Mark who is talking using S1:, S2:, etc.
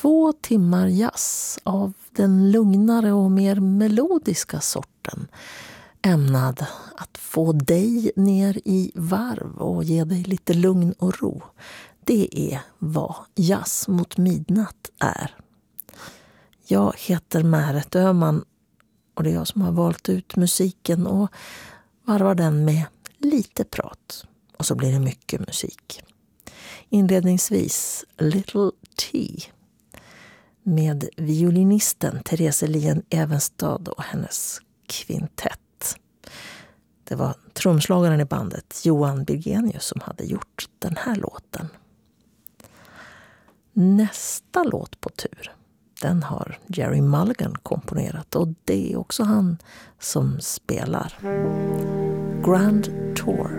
S1: 2 timmar jazz av den lugnare och mer melodiska sorten, ämnad att få dig ner i varv och ge dig lite lugn och ro. Det är vad Jazz mot midnatt är. Jag heter Märet Öhman och det är jag som har valt ut musiken och varvar den med lite prat. Och så blir det mycket musik. Inledningsvis Little T med violinisten Therese Lien Evenstad och hennes kvintett. Det var trumslagaren i bandet Johan Birgenius som hade gjort den här låten. Nästa låt på tur, den har Jerry Mulligan komponerat och det är också han som spelar. Grand Tour.